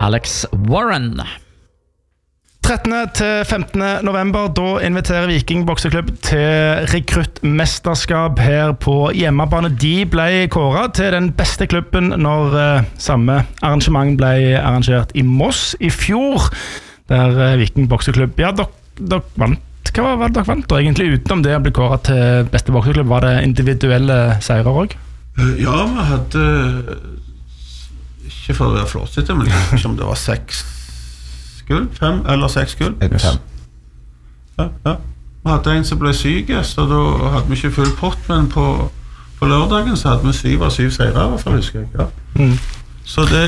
Alex Warren. 13. til 15. november, da inviterer Viking bokseklubb til rekruttmesterskap her på hjemmebane. De ble kåret til den beste klubben når samme arrangement ble arrangert i Moss i fjor, der Viking bokseklubb, ja, dere vant. Hva var det dere vant da, egentlig, utenom det å bli kåret til beste bokseklubb? Var det individuelle seirer også? Ja, vi hadde, ikke for å være flåsete, men ikke om det var 6 gull, 5 eller 6 gull. 5. Ja. Vi hadde en som ble syk, så da hadde vi ikke full pott, men på lørdagen så hadde vi 7 av 7 seirer, i hvert fall, husker jeg. Ja. Så det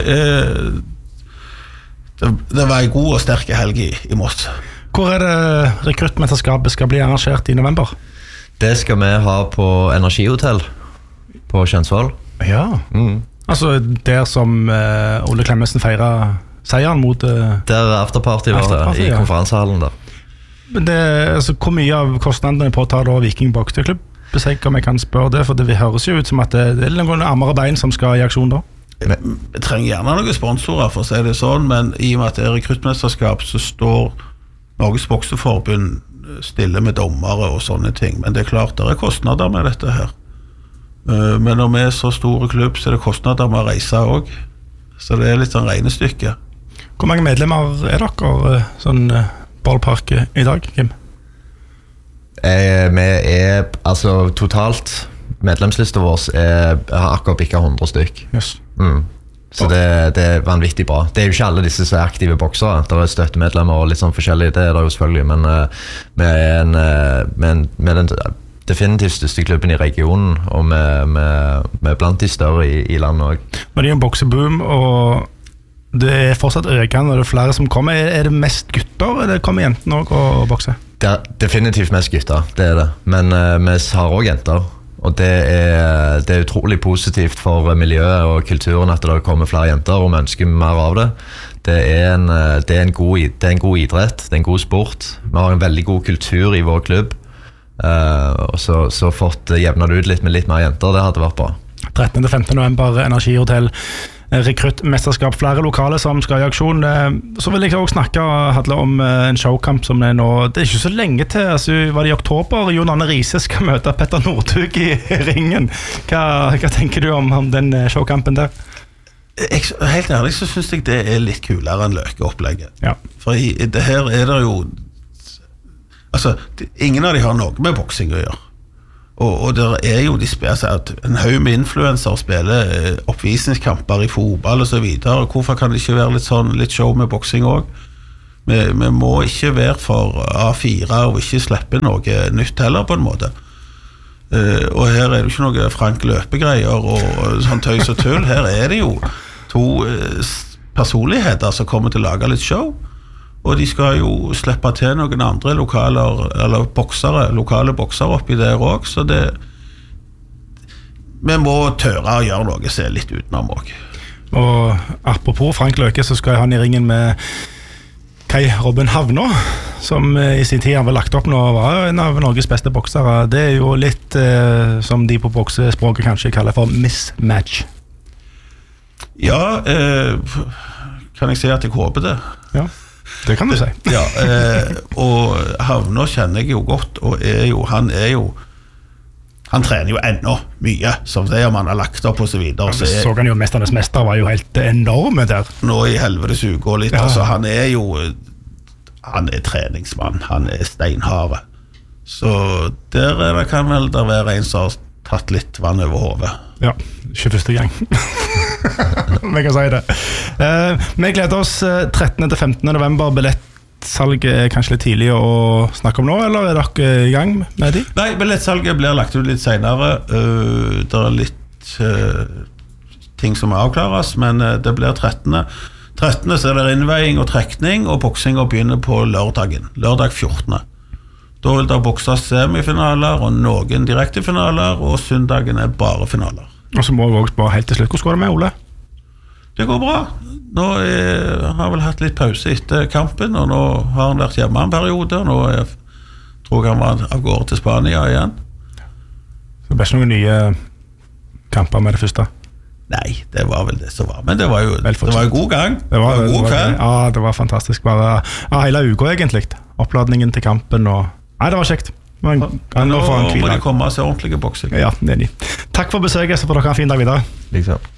var en god og sterk helg i Moss. Hvor er det rekruttmesterskapet skal bli arrangert i november? Det skal vi ha på Energihotell på Kjensvoll. Ja, altså der som Ole Klemmesen feirer seieren mot der afterparty var i konferansehallen der. Men det, altså, hvor mye av kostnadene påtar da Viking bokseklubb? Hvis jeg kan spørre det, for det høres jo ut som at det er noen armere bein som skal i aksjon da. Vi trenger gjerne noen sponsorer, for å si det sånn, men i og med at det er rekruttmesterskap, så står Norges bokseforbund stille med dommere og sånne ting. Men det er klart, det er kostnader med dette her. Men når vi er så store klubb, så er det kostnader med å reise også. Så det er litt sånn regnestykke. Hvor mange medlemmer er dere sånn ballpark i dag, Kim? Vi er, altså totalt, medlemslista vår har akkurat bikket 100 stykk. Yes. Så det er vanvittig bra. Det er jo ikke alle disse som er aktive boksere. Det er støttemedlemmer og litt sånn forskjellig, det er det jo selvfølgelig, men med den definitivt største klubben i regionen, og med blant de større i landet også. Men det er en bokseboom, og det er fortsatt økende, og det er flere som kommer. Er det mest gutter, eller kommer jentene også å bokse? Det er definitivt mest gutter, det er det. Men vi har også jenter, og det er utrolig positivt for miljøet og kulturen at det kommer flere jenter, og vi ønsker mer av det. Det er en god idrett, det er en god sport. Vi har en veldig god kultur i vår klubb, og så fått jevnet det ut litt med litt mer jenter, det hadde vært bra. 13. til 15. november, Energihotell, rekruttmesterskap, flere lokale som skal i aksjon. Så vil jeg også snakke om en showkamp som er nå, det er ikke så lenge til, altså, var det i oktober, Jon Arne Riise skal møte Petter Northug i ringen. Hva tenker du om den showkampen der? Helt ærlig så synes jeg det er litt kulere enn løkeopplegget. Ja. For det her er det jo, altså, ingen av de har noe med boksing å gjøre. Og der er jo de spiller seg at en haug med influencer spiller oppvisningskamper i fotball og så videre. Hvorfor kan det ikke være litt show med boksing også? Vi må ikke være for A4 og ikke slippe noe nytt heller på en måte. Og her er det jo ikke noe Frank Løpegreier og sånn tøys og tull. Her er det jo 2 personligheter som kommer til å lage litt show. Og de skal jo slippe til noen andre lokale boksere oppi der også, så vi må tørre å gjøre noe som er litt utenom også. Og apropos Frank Løke, så skal han i ringen med Kai Robin Havnå, som i sin tid han var lagt opp nå, var en av Norges beste boksere. Det er jo litt som de på boksespråket kanskje kaller for mismatch. Ja, kan jeg si at jeg håper det? Ja. Det kan du si. Ja, og Havnå kjenner jeg jo godt, og han trener jo enda mye, som det man har lagt opp og så videre. Så kan jo Mesternes Mester var jo helt enorme der. Nå i helvetes uke og litt, altså han er treningsmann, han er steinhare. Så der kan vel det være en som har tatt litt vann over hodet. Ja, ikke første gang. Vi kan si det. Vi gleder oss 13. til 15. november. Billettsalget er kanskje litt tidlig å snakke om nå, eller er dere i gang med de? Nei, billettsalget blir lagt ut litt senere. Det er litt ting som må avklares, men det blir 13. 13. så er det innveiing og trekning, og boksinga begynner på lørdag 14. Da vil det bokses semifinaler og noen direktefinaler, og søndagen er bare finaler. Og så må vi også bare helt til slutt. Hvordan går det med Ole? Det går bra. Nå har jeg vel hatt litt pause etter kampen, og nå har han vært hjemme en periode. Nå tror jeg han var av gårde til Spania igjen. Så det blir ikke noen nye kamper med det første? Nei, det var vel det som var. Men det var jo god gang. Det var god kveld. Ja, det var fantastisk. Bare hele uka egentlig. Oppladningen til kampen. Nei, det var kjekt. Men nå må de komme og se ordentlige bokser. Ja, enig. Takk for besøket, så får dere ha en fin dag videre. Liksom.